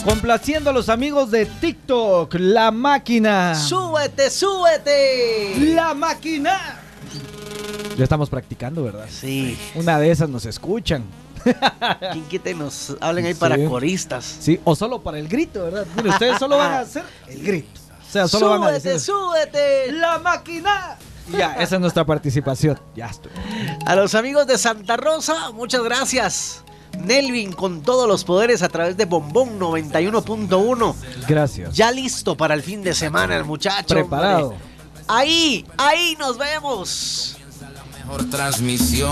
Complaciendo a los amigos de TikTok, La Máquina. ¡Súbete, súbete! ¡La Máquina! Ya estamos practicando, ¿verdad? Sí. Una de esas nos escuchan. ¿Quién quite nos hablen ahí Sí. para coristas? Sí, o solo para el grito, ¿verdad? Mire, ustedes solo van a hacer el grito. O sea, solo van a decir ¡Súbete! ¡La Máquina! Ya, esa es nuestra participación. Ya estoy. A los amigos de Santa Rosa, muchas gracias. Nelvin con todos los poderes a través de Bombón 91.1. Gracias. Ya listo para el fin de semana el muchacho. Preparado. Hombre. Ahí nos vemos. Mejor transmisión.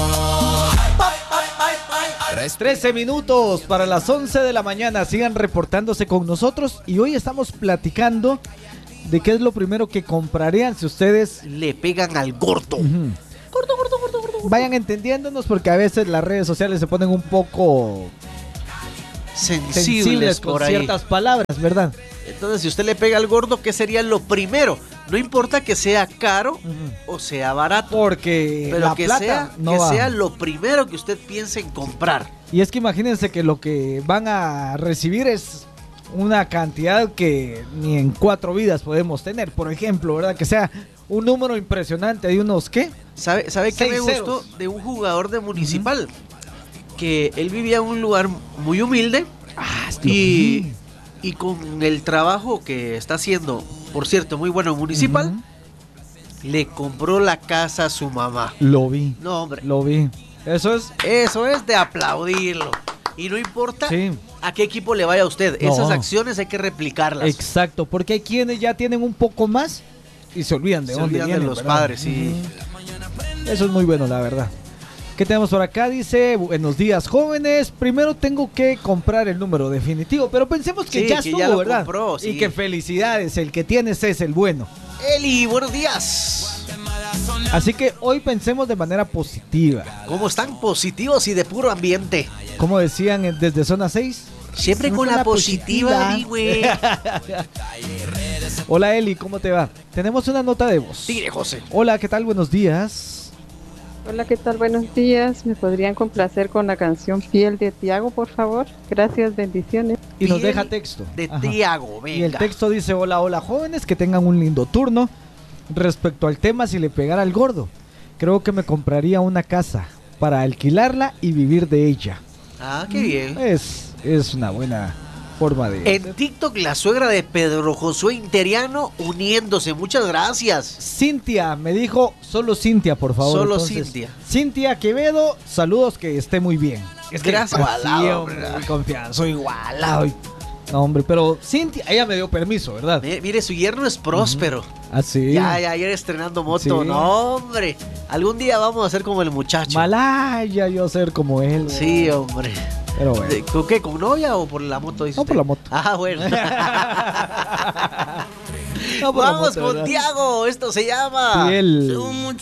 13 minutos para las 11 de la mañana. Sigan reportándose con nosotros. Y hoy estamos platicando de qué es lo primero que comprarían si ustedes Le pegan al gordo. Gordo. vayan entendiéndonos, porque a veces las redes sociales se ponen un poco sensibles con por ahí. ciertas palabras, ¿verdad? Entonces, si usted le pega al gordo, ¿qué sería lo primero? No importa que sea caro o sea barato. Porque Pero la que plata no que va. sea lo primero que usted piense en comprar. Y es que imagínense que lo que van a recibir es una cantidad que ni en 4 vidas podemos tener. Por ejemplo, ¿verdad? Que sea un número impresionante de unos, ¿qué? ¿Sabe qué 6 me ceros. gustó de un jugador de Municipal? Que él vivía en un lugar muy humilde y con el trabajo que está haciendo, por cierto, muy bueno en Municipal, le compró la casa a su mamá. Lo vi. No, hombre, Lo vi. Eso es de aplaudirlo. Y no importa Sí. a qué equipo le vaya a usted, No. esas acciones hay que replicarlas. exacto, porque hay quienes ya tienen un poco más y se olvidan de Se dónde olvidan de vienen, los ¿verdad? padres, sí. Eso es muy bueno, la verdad. ¿Qué tenemos por acá? Dice, buenos días, jóvenes. Primero tengo que comprar el número definitivo, pero pensemos que Sí, ya que estuvo, ya lo ¿verdad? compró, sí. Y que felicidades, el que tienes es el bueno. Eli, buenos días. Así que hoy pensemos de manera positiva. ¿Cómo están positivos y de puro ambiente? Como decían desde Zona 6. Siempre con Con la la positiva, positiva. mi güey. Hola Eli, ¿cómo te va? Tenemos una nota de voz. Tire, José. Hola, ¿qué tal? Buenos días. Hola, ¿qué tal? Buenos días. ¿Me podrían complacer con la canción Piel de Tiago, por favor? Gracias, bendiciones. Y nos Piel deja texto. De Ajá. Tiago, venga. Y el texto dice, hola jóvenes, que tengan un lindo turno. Respecto al tema, si le pegara al gordo, creo que me compraría una casa para alquilarla y vivir de ella. Ah, qué bien. Es una buena forma de... En TikTok, la suegra de Pedro Josué Interiano uniéndose. Muchas gracias. Cintia me dijo, solo Cintia, por favor. Solo Entonces, Cintia. Cintia Quevedo, saludos, que esté muy bien. Es que gracias. Así, Igualado, hombre, ¿verdad? muy confianza, soy igualado. No, hombre, pero Cintia, ella me dio permiso, ¿verdad? Mire, su yerno es próspero. Así. Ya, ayer estrenando moto. Sí. No, hombre. Algún día vamos a ser como el muchacho. Malaya yo ser como él. Sí, hombre. Pero bueno. ¿Con qué? ¿Con novia o por la moto? Dice No, por usted? la moto. Ah, bueno. No, por la Vamos moto, con ¿verdad? Tiago. Esto se llama Piel.